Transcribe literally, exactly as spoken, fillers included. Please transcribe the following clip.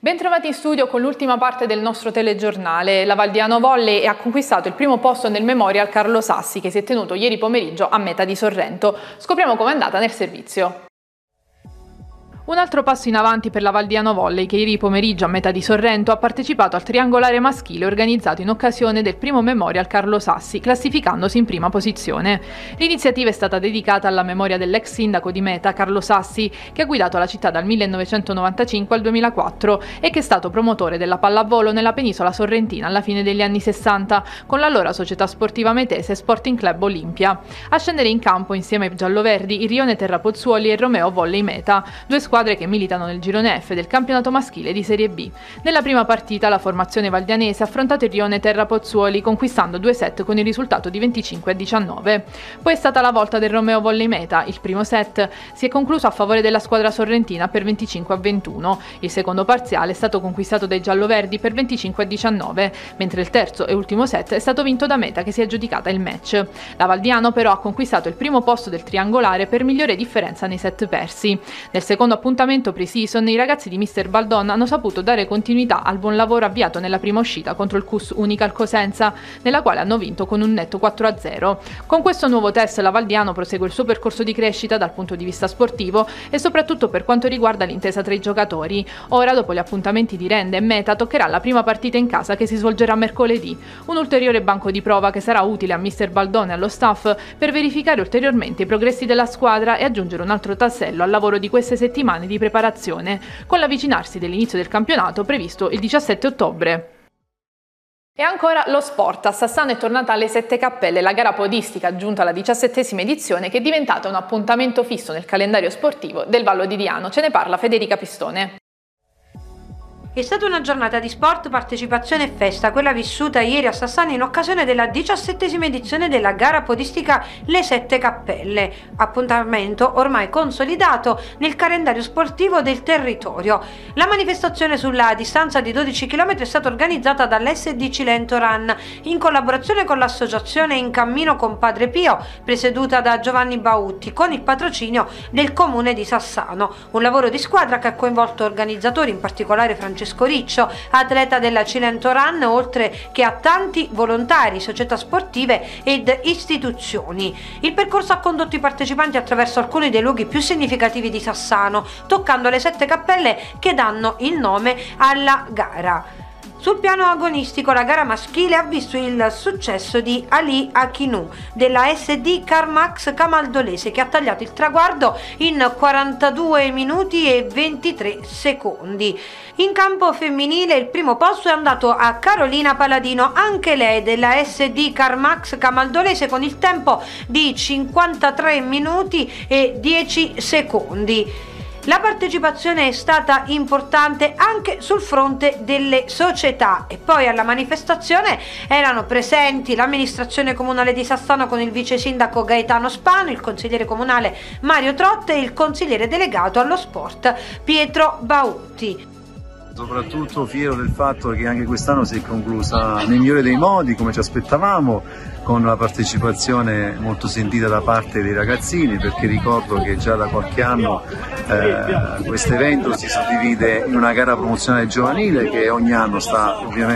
Bentrovati in studio con l'ultima parte del nostro telegiornale. La Valdiano Volley ha conquistato il primo posto nel Memorial Carlo Sassi che si è tenuto ieri pomeriggio a Meta di Sorrento. Scopriamo com'è andata nel servizio. Un altro passo in avanti per la Valdiano Volley che ieri pomeriggio a Meta di Sorrento ha partecipato al triangolare maschile organizzato in occasione del primo Memorial Carlo Sassi, classificandosi in prima posizione. L'iniziativa è stata dedicata alla memoria dell'ex sindaco di Meta, Carlo Sassi, che ha guidato la città dal millenovecentonovantacinque al duemilaquattro e che è stato promotore della pallavolo nella penisola sorrentina alla fine degli anni sessanta, con l'allora società sportiva metese Sporting Club Olimpia. A scendere in campo insieme ai gialloverdi il Rione Terra Pozzuoli e il Romeo Volley Meta, due squadre che militano nel girone F del campionato maschile di Serie B. Nella prima partita la formazione valdianese ha affrontato il Rione Terra Pozzuoli conquistando due set con il risultato di venticinque a diciannove. Poi è stata la volta del Romeo Volley Meta. Il primo set si è concluso a favore della squadra sorrentina per venticinque a ventuno. Il secondo parziale è stato conquistato dai gialloverdi per venticinque a diciannove, mentre il terzo e ultimo set è stato vinto da Meta che si è aggiudicata il match. La Valdiano però ha conquistato il primo posto del triangolare per migliore differenza nei set persi. Nel secondo appuntamento Appuntamento pre-season, i ragazzi di mister Baldon hanno saputo dare continuità al buon lavoro avviato nella prima uscita contro il C U S Unical Cosenza, nella quale hanno vinto con un netto quattro a zero. Con questo nuovo test la Valdiano prosegue il suo percorso di crescita dal punto di vista sportivo e soprattutto per quanto riguarda l'intesa tra i giocatori. Ora, dopo gli appuntamenti di Rende e Meta, toccherà la prima partita in casa che si svolgerà mercoledì, un ulteriore banco di prova che sarà utile a mister Baldon e allo staff per verificare ulteriormente i progressi della squadra e aggiungere un altro tassello al lavoro di queste settimane di preparazione, con l'avvicinarsi dell'inizio del campionato previsto il diciassette ottobre. E ancora lo sport. A Sassano è tornata alle Sette Cappelle, la gara podistica giunta alla diciassettesima edizione che è diventata un appuntamento fisso nel calendario sportivo del Vallo di Diano. Ce ne parla Federica Pistone. È stata una giornata di sport, partecipazione e festa, quella vissuta ieri a Sassano in occasione della diciassettesima edizione della gara podistica Le Sette Cappelle, appuntamento ormai consolidato nel calendario sportivo del territorio. La manifestazione sulla distanza di dodici chilometri è stata organizzata dall'S D Cilento Run in collaborazione con l'associazione In Cammino con Padre Pio, presieduta da Giovanni Bautti, con il patrocinio del comune di Sassano. Un lavoro di squadra che ha coinvolto organizzatori, in particolare Francesco Riccio, atleta della Cilento Run, oltre che a tanti volontari, società sportive ed istituzioni. Il percorso ha condotto i partecipanti attraverso alcuni dei luoghi più significativi di Sassano, toccando le sette cappelle che danno il nome alla gara. Sul piano agonistico la gara maschile ha visto il successo di Ali Akinu della S D Carmax Camaldolese, che ha tagliato il traguardo in quarantadue minuti e ventitré secondi. In campo femminile il primo posto è andato a Carolina Paladino, anche lei della S D Carmax Camaldolese, con il tempo di cinquantatré minuti e dieci secondi. La partecipazione è stata importante anche sul fronte delle società e poi alla manifestazione erano presenti l'amministrazione comunale di Sassano con il vice sindaco Gaetano Spano, il consigliere comunale Mario Trotte e il consigliere delegato allo sport Pietro Bautti. Soprattutto fiero del fatto che anche quest'anno si è conclusa nel migliore dei modi, come ci aspettavamo, con la partecipazione molto sentita da parte dei ragazzini, perché ricordo che già da qualche anno eh, questo evento si suddivide in una gara promozionale giovanile che ogni anno sta ovviamente